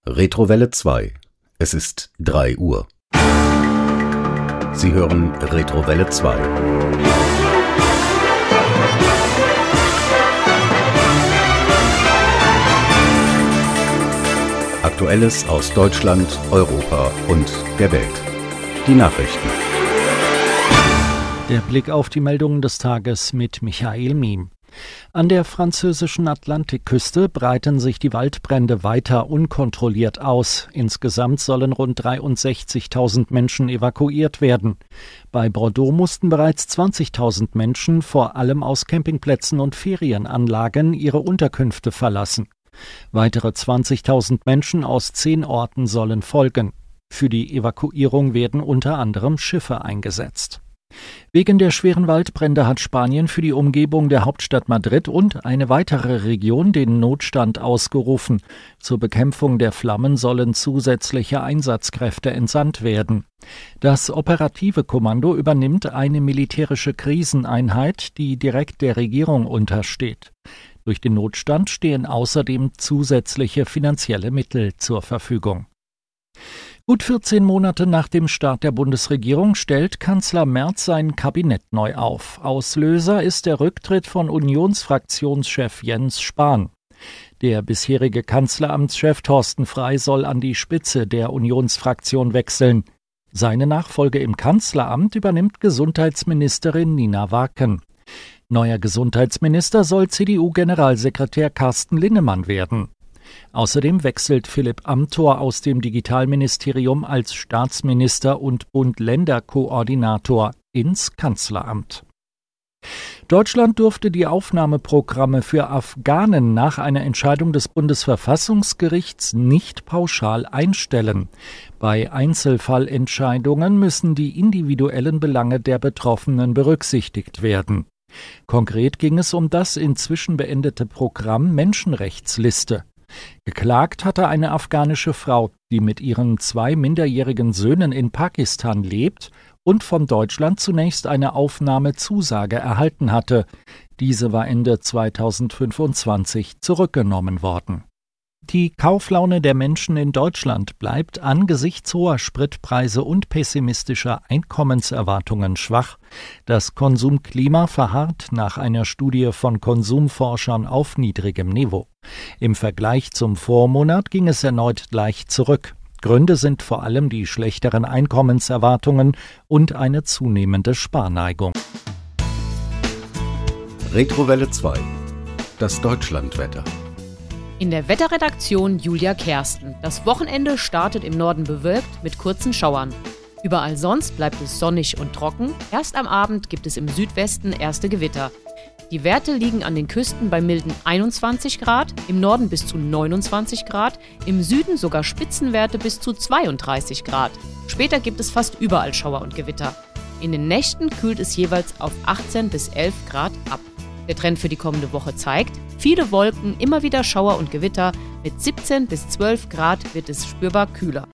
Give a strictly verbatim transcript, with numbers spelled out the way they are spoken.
Retrowelle zwei. Es ist drei Uhr. Sie hören Retrowelle zwei. Aktuelles aus Deutschland, Europa und der Welt. Die Nachrichten. Der Blick auf die Meldungen des Tages mit Michael Miem. An der französischen Atlantikküste breiten sich die Waldbrände weiter unkontrolliert aus. Insgesamt sollen rund dreiundsechzigtausend Menschen evakuiert werden. Bei Bordeaux mussten bereits zwanzigtausend Menschen, vor allem aus Campingplätzen und Ferienanlagen, ihre Unterkünfte verlassen. Weitere zwanzigtausend Menschen aus zehn Orten sollen folgen. Für die Evakuierung werden unter anderem Schiffe eingesetzt. Wegen der schweren Waldbrände hat Spanien für die Umgebung der Hauptstadt Madrid und eine weitere Region den Notstand ausgerufen. Zur Bekämpfung der Flammen sollen zusätzliche Einsatzkräfte entsandt werden. Das operative Kommando übernimmt eine militärische Kriseneinheit, die direkt der Regierung untersteht. Durch den Notstand stehen außerdem zusätzliche finanzielle Mittel zur Verfügung. Gut vierzehn Monate nach dem Start der Bundesregierung stellt Kanzler Merz sein Kabinett neu auf. Auslöser ist der Rücktritt von Unionsfraktionschef Jens Spahn. Der bisherige Kanzleramtschef Thorsten Frey soll an die Spitze der Unionsfraktion wechseln. Seine Nachfolge im Kanzleramt übernimmt Gesundheitsministerin Nina Waken. Neuer Gesundheitsminister soll C D U-Generalsekretär Carsten Linnemann werden. Außerdem wechselt Philipp Amthor aus dem Digitalministerium als Staatsminister und Bund-Länder-Koordinator ins Kanzleramt. Deutschland durfte die Aufnahmeprogramme für Afghanen nach einer Entscheidung des Bundesverfassungsgerichts nicht pauschal einstellen. Bei Einzelfallentscheidungen müssen die individuellen Belange der Betroffenen berücksichtigt werden. Konkret ging es um das inzwischen beendete Programm Menschenrechtsliste. Geklagt hatte eine afghanische Frau, die mit ihren zwei minderjährigen Söhnen in Pakistan lebt und von Deutschland zunächst eine Aufnahmezusage erhalten hatte. Diese war Ende zweitausendfünfundzwanzig zurückgenommen worden. Die Kauflaune der Menschen in Deutschland bleibt angesichts hoher Spritpreise und pessimistischer Einkommenserwartungen schwach. Das Konsumklima verharrt nach einer Studie von Konsumforschern auf niedrigem Niveau. Im Vergleich zum Vormonat ging es erneut leicht zurück. Gründe sind vor allem die schlechteren Einkommenserwartungen und eine zunehmende Sparneigung. Retrowelle zwei. Das Deutschlandwetter. In der Wetterredaktion Julia Kersten. Das Wochenende startet im Norden bewölkt mit kurzen Schauern. Überall sonst bleibt es sonnig und trocken. Erst am Abend gibt es im Südwesten erste Gewitter. Die Werte liegen an den Küsten bei milden einundzwanzig Grad, im Norden bis zu neunundzwanzig Grad, im Süden sogar Spitzenwerte bis zu zweiunddreißig Grad. Später gibt es fast überall Schauer und Gewitter. In den Nächten kühlt es jeweils auf achtzehn bis elf Grad ab. Der Trend für die kommende Woche zeigt, viele Wolken, immer wieder Schauer und Gewitter. Mit siebzehn bis zwölf Grad wird es spürbar kühler.